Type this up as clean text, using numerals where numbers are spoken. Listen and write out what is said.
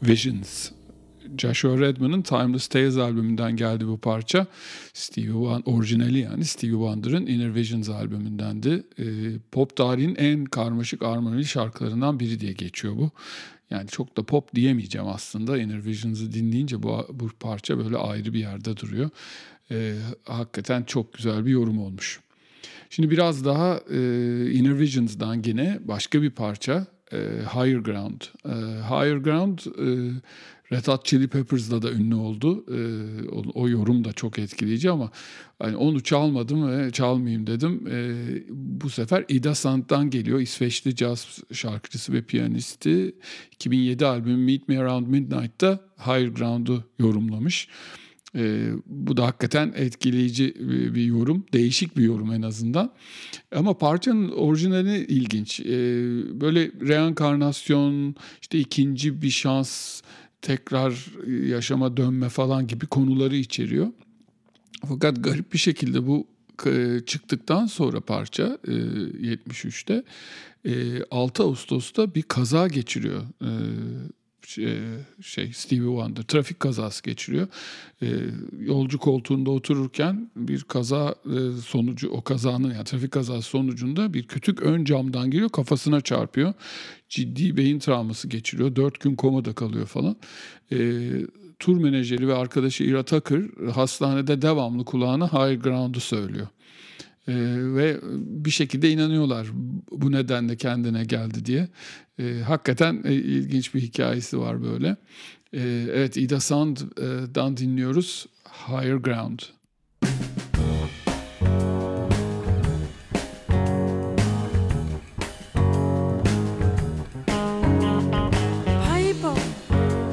Visions. Joshua Redman'ın Timeless Tales albümünden geldi bu parça. Orijinali yani Stevie Wonder'ın Inner Visions albümündendi. Pop tarihin en karmaşık armonili şarkılarından biri diye geçiyor bu. Yani çok da pop diyemeyeceğim aslında. Inner Visions'ı dinleyince bu parça böyle ayrı bir yerde duruyor. Hakikaten çok güzel bir yorum olmuş. Şimdi biraz daha Inner Visions'dan gene başka bir parça. Higher Ground. Higher Ground Red Hot Chili Peppers'la da ünlü oldu. O yorum da çok etkileyici ama hani onu çalmadım ve çalmayayım dedim. Bu sefer Ida Sand'dan geliyor. İsveçli caz şarkıcısı ve piyanisti. 2007 albümü Meet Me Around Midnight'ta Higher Ground'u yorumlamış. Bu da hakikaten etkileyici bir yorum. Değişik bir yorum en azından. Ama parçanın orijinali ilginç. Böyle reenkarnasyon, işte ikinci bir şans, tekrar yaşama dönme falan gibi konuları içeriyor. Fakat garip bir şekilde bu çıktıktan sonra parça 73'te 6 Ağustos'ta bir kaza geçiriyor. Stevie Wonder trafik kazası geçiriyor. Yolcu koltuğunda otururken bir kaza sonucu, o kazanın yani trafik kazası sonucunda bir kütük ön camdan geliyor, kafasına çarpıyor. Ciddi beyin travması geçiriyor. 4 gün komada kalıyor falan. Tur menajeri ve arkadaşı Ira Tucker hastanede devamlı kulağına High Ground'u söylüyor. Ve bir şekilde inanıyorlar bu nedenle kendine geldi diye. Hakikaten ilginç bir hikayesi var böyle. Evet, Ida Sand'dan dinliyoruz Higher Ground.